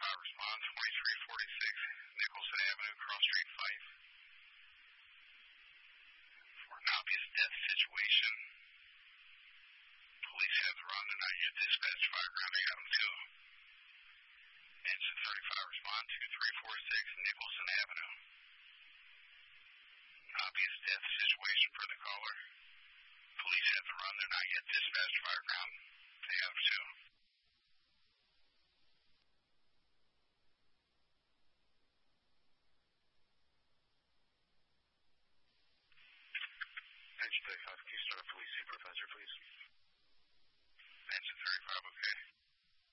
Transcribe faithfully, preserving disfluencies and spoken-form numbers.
thirty-five respond, twenty-three forty-six Nicholson Avenue, Cross Street, Fife. For an obvious death situation, police have the run. They're not yet dispatched. Fireground, I got them too. Engine thirty-five respond, two three four six Nicholson Avenue. Obvious death situation for the caller. Police have the run. They're not yet dispatched. Fireground, I got them too. Engine thirty-five, can you start a police supervisor, please? Engine thirty-five, okay.